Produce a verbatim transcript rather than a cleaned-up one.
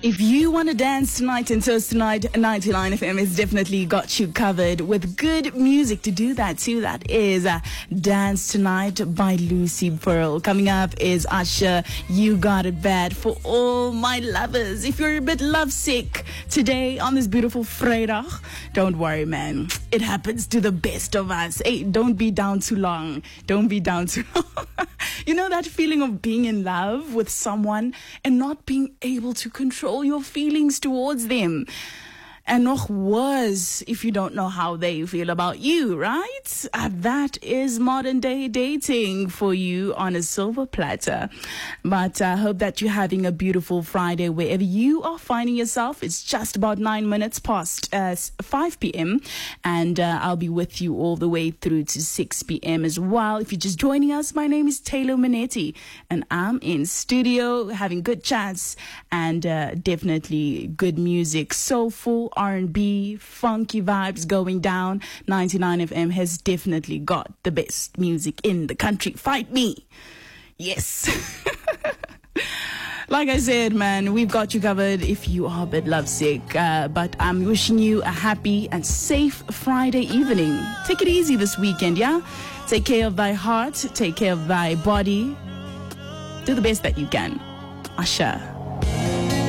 If you want to dance tonight and toast tonight, ninety-nine F M has definitely got you covered with good music to do that too. That is uh, Dance Tonight by Lucy Pearl. Coming up is Usher, You Got It Bad, for all my lovers. If you're a bit lovesick today on this beautiful Vrydag, don't worry, man. It happens to the best of us. Hey, don't be down too long. Don't be down too long. You know that feeling of being in love with someone and not being able to control your feelings towards them? And nog worse if you don't know how they feel about you, right? Uh, that is modern day dating for you on a silver platter. But I uh, hope that you're having a beautiful Friday wherever you are finding yourself. It's just about nine minutes past uh, five p.m. And uh, I'll be with you all the way through to six p.m. as well. If you're just joining us, my name is Taylor Minetti. And I'm in studio having good chats and uh, definitely good music. Soulful R and B, funky vibes going down. ninety-nine F M has definitely got the best music in the country. Fight me. Yes. Like I said, man, we've got you covered if you are a bit lovesick. Uh, but I'm wishing you a happy and safe Friday evening. Take it easy this weekend, yeah? Take care of thy heart. Take care of thy body. Do the best that you can. Usher.